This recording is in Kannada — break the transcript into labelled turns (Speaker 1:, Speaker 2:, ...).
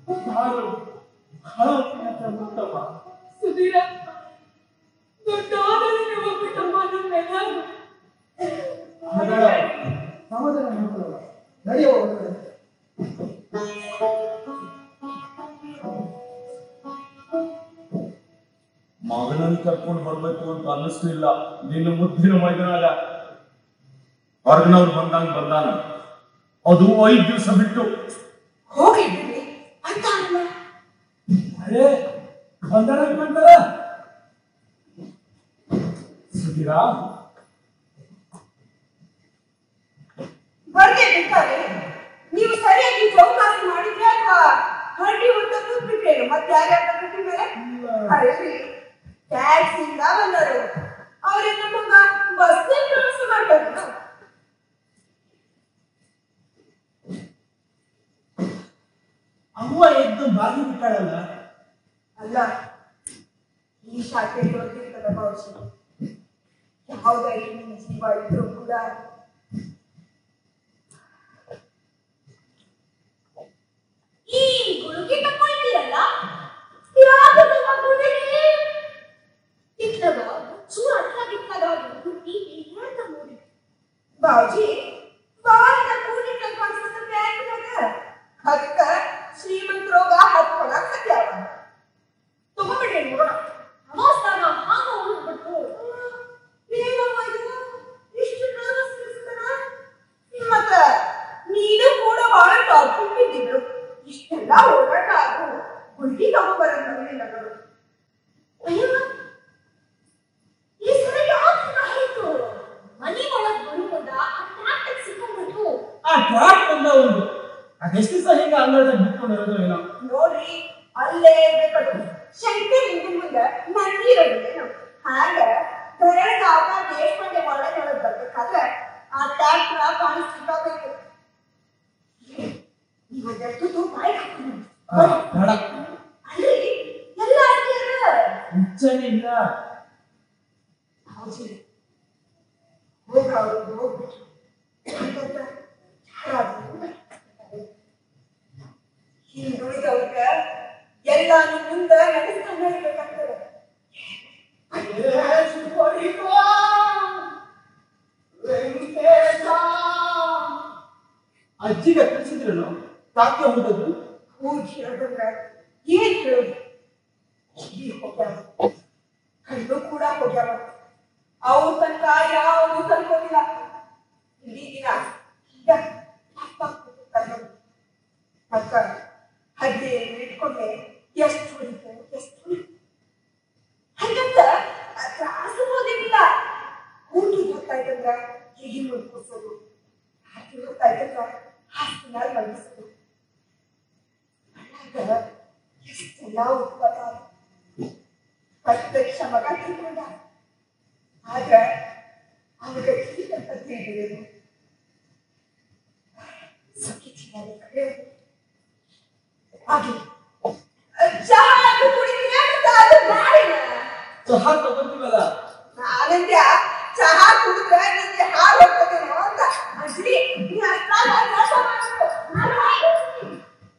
Speaker 1: ನಾನು ಬಹಳ ಉತ್ತಮ.
Speaker 2: ಸುಧೀರ, ದೊಡ್ಡಾದರೂ ನೀವು ಕುಟುಂಬದ ಮೇಲೆ
Speaker 3: ಸಮಾಧಾನ ಮಾಡ್ಕೊಳ್ಳೋಣ. ನಡೆಯುವ
Speaker 1: ಮಗನನ್ನು ಕರ್ಕೊಂಡು ಬರ್ಬೇಕು ಅಂತ ಅನ್ನಿಸ್ಲಿಲ್ಲ. ನಿನ್ನ ಮುದ್ದಿನ ಮೈದನಾಗ ಹೊರಗಿನವ್ರು ಬಂದಾನ. ಅದು 5 ದಿವಸ ಬಿಟ್ಟು
Speaker 2: ಹೋಗಿದ್ದೀವಿ ಅಂತ ಅಲ್ಲ.
Speaker 3: ಅರೇ ಬಂದಾರ
Speaker 1: ಸುಧೀರ,
Speaker 2: ಬರ್ದೇ ಬೇಕಾದ್ರೆ ನೀವು ಸರಿಯಾಗಿ ಚೌಕಾಸಿ ಮಾಡಿದ್ರೆ ಅಥವಾ ಹಳ್ಳಿ ಉಂಟ ಕೂತ್ಬಿಟ್ರೇನು? ಮತ್ತೆ ಯಾರ್ಯಾರ ಕಟ್ಟಿ ಮೇಲೆ ಹಳ್ಳಿ ಟ್ಯಾಕ್ಸ್ ಇಂದ ಬಂದರು. ಅವ್ರೆ ನಮಗ ಬಸ್ ಪ್ರವಾಸ ಮಾಡ್ತಾರೆ.
Speaker 3: ಅವ್ವ ಎದ್ದು ಬಾಗಿ ಬಿಟ್ಟಾಳಲ್ಲ.
Speaker 2: ಅಲ್ಲ, ಈ ಶಾಖೆ ಗೊತ್ತಿರ್ತದ ಭವಿಷ್ಯ. ಯಾವುದಾಗಿ ನಿಮ್ಮ ಜೀವ ಇದ್ರು ಕೂಡ ಈ ಗುಳುಗೆ ತಗೊಳ್ತೀರಲ್ಲ, ಯಾಕೆ ತಗೊಂಡಿರಿ? ಇತ್ತದ ಚೂರ ಅಟ್ಲಾಗಿತ್ತದ ಹುಟ್ಟಿ ಹೇಳ್ತ ನೋಡಿ ಬಾವುಜಿ ಬಾಯಿನ ಕೂಡಿಟ್ಟ ಕಾಣಿಸ್ತದ ಬ್ಯಾಂಕ್ನಾಗ. ಅದಕ್ಕ ಶ್ರೀಮಂತರೋಗ ಹತ್ಕೊಳಕ್ ಸತ್ಯಾವ ತಗೊಂಡ್ಬಿಡ್ರಿ ನೋಡೋಣ. ಅವಸ್ಥಾನ ಹಾಗ ಉಳಿದ್ಬಿಟ್ಟು ಏನಮ್ಮ ಇದು ಇಷ್ಟು ನರ್ವಸ್ನೆಸ್ನ? ಮತ್ತ ನೀನು ಕೂಡ ಬಹಳ ಟಾಪಿಕ್ ಇದ್ದಿದ್ರು. ಇಷ್ಟೆಲ್ಲ ಓಡಾಟ ಆಗು ಗುಂಡಿ ತಗೊಂಡ್ಬರಂತ ನಗರು. ಅಯ್ಯಮ್ಮ, ಈ ಸಲ ಯಾಕೆ ಆಯ್ತು? ಮನೆ ಒಳಗ್ ಬರುವುದ ಆ ಟ್ರಾಕ್ಟರ್ ಸಿಕ್ಕೊಂಡ್ಬಿಟ್ಟು
Speaker 3: ಆ ಟ್ರಾಕ್ ಬಂದ ಒಂದು ಅದೆಷ್ಟು ದಿವಸ ಹಿಂಗ ಅಂಗಳದಾಗ ಬಿಟ್ಕೊಂಡಿರೋದು ಏನೋ
Speaker 2: ನೋಡ್ರಿ, ಅಲ್ಲೇ ಇರ್ಬೇಕದು. ಶಂಕರ್ ಹಿಂದಿನ ಮುಂದೆ ನಂದಿರೋದು ಹಾಗ ಬೆರಳಾಗ ದೇಶಪಾಂಡೆ ಒಳಗೆ ಒಳಗೆ ಬರ್ಬೇಕಾದ್ರೆ ಆ ಟ್ಯಾಕ್ಟ್ರ ಕಾಣಿಸ್ಲಿಕ್ಕಬೇಕು. ಇವತ್ತು ಬಾಯಿ
Speaker 3: ಬೇಡ
Speaker 2: ಅಲ್ಲಿ ಎಲ್ಲ ಅಡ್ಡಿಯರ
Speaker 3: ಹುಚ್ಚನೇ ಇಲ್ಲ.
Speaker 2: ಹೌದು, ಹೋಗ್ಬಿಟ್ರು ಹಿಂದುಳಿದವ್ರ ಎಲ್ಲಾನು ಮುಂದೆ ನಡೆಸ್ತಾನೆ ಇರ್ಬೇಕಾಗ್ತದೆ.
Speaker 3: ಅಜ್ಜಿಗೆ ಕಳಿಸಿದ್ರೇನು ತಾಕೆ ಹೋದದ್ದು?
Speaker 2: ಹೋಗಿ ಹೇಳೋದಂದ್ರೆ ಏನ್ ಹೇಳೋದು? ಹೋಗ್ಯಾವ, ಕಣ್ಣು ಕೂಡ ಹೋಗ್ಯಾವ. ಅವ್ರ ತನಕ ಯಾವುದು ತಲುಪೋದಿಲ್ಲ. ಇಡೀ ದಿನ ಅಕ್ಕ ಹದ್ದೆ ಇಟ್ಕೊಂಡೆ ಎಷ್ಟು ಹೊಡಿತು ಹಂಗಂತ ತ್ರಾಸು ಹೋದಿಲ್ಲ. ಊಟದ ಹೊತ್ತಾಯ್ತಂದ್ರ ಹೀಗೆ ಮುಡ್ಕೊಸೋದು, ರಾತ್ರಿ ಹೊತ್ತಾಯ್ತಂದ್ರ ಹಾಸ್ಪಿಟಲ್ ಮಲಗಿಸೋದು. ಎಷ್ಟೆಲ್ಲ ಉತ್ಪನ್ನ ಪ್ರತ್ಯಕ್ಷ ಮಗ ತಿಳ್ಕೊಂಡ. ಆಗ ಅವರಿಗೆ ತಿಳಿಯೋದು
Speaker 3: ಚಹಾ ತಗೊಂತೀವಲ್ಲ